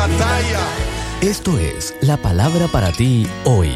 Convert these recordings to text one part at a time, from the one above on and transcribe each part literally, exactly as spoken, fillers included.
batalla. Esto es la palabra para ti hoy.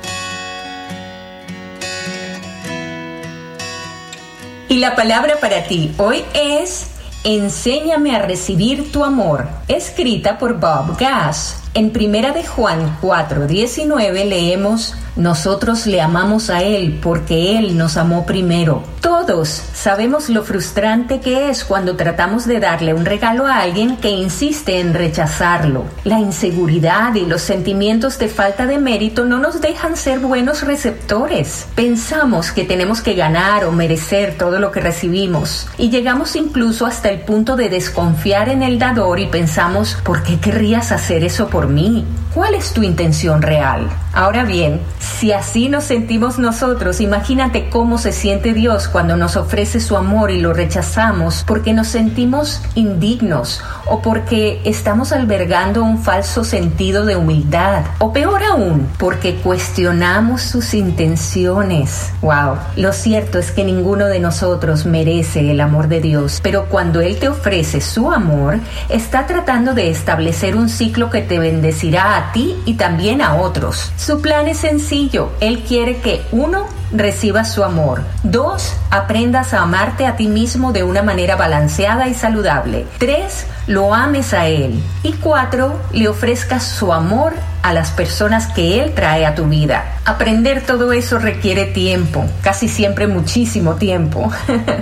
Y la palabra para ti hoy es: enséñame a recibir tu amor, escrita por Bob Gass. En Primera de Juan cuatro diecinueve leemos: nosotros le amamos a Él porque Él nos amó primero. Todos sabemos lo frustrante que es cuando tratamos de darle un regalo a alguien que insiste en rechazarlo. La inseguridad y los sentimientos de falta de mérito no nos dejan ser buenos receptores. Pensamos que tenemos que ganar o merecer todo lo que recibimos y llegamos incluso hasta el punto de desconfiar en el dador y pensamos: ¿por qué querrías hacer eso por mí? ¿Cuál es tu intención real? Ahora bien, si así nos sentimos nosotros, imagínate cómo se siente Dios cuando nos ofrece su amor y lo rechazamos porque nos sentimos indignos o porque estamos albergando un falso sentido de humildad, o peor aún, porque cuestionamos sus intenciones. Wow, lo cierto es que ninguno de nosotros merece el amor de Dios, pero cuando Él te ofrece su amor, está tratando de establecer un ciclo que te bendecirá a ti y también a otros. Su plan es sencillo. Él quiere que uno, recibas su amor; dos, aprendas a amarte a ti mismo de una manera balanceada y saludable; tres, lo ames a Él; y cuatro, le ofrezcas su amor a las personas que Él trae a tu vida. Aprender todo eso requiere tiempo, casi siempre muchísimo tiempo.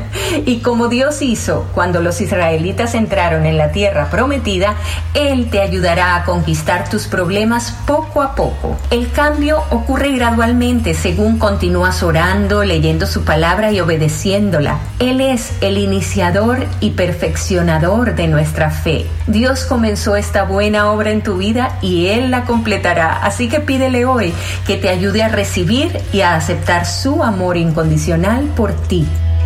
Y como Dios hizo cuando los israelitas entraron en la tierra prometida, Él te ayudará a conquistar tus problemas poco a poco. El cambio ocurre gradualmente según continúas orando, leyendo su palabra y obedeciéndola. Él es el iniciador y perfeccionador de nuestra fe. Dios comenzó esta buena obra en tu vida y Él la completará. Así que pídele hoy que te ayude a recibir y a aceptar su amor incondicional por ti.